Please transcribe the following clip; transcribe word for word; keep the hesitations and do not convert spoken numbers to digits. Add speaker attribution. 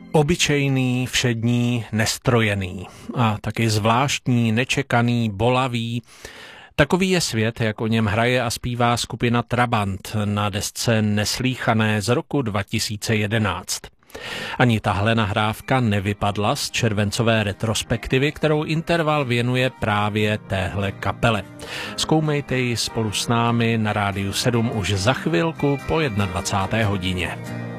Speaker 1: Obyčejný, všední, nestrojený a taky zvláštní, nečekaný, bolavý. Takový je svět, jak o něm hraje a zpívá skupina Trabant na desce Neslýchané z roku dva tisíce jedenáct. Ani tahle nahrávka nevypadla z červencové retrospektivy, kterou Interval věnuje právě téhle kapele. Zkoumejte ji spolu s námi na Rádiu sedm už za chvilku po dvacáté jedné hodině.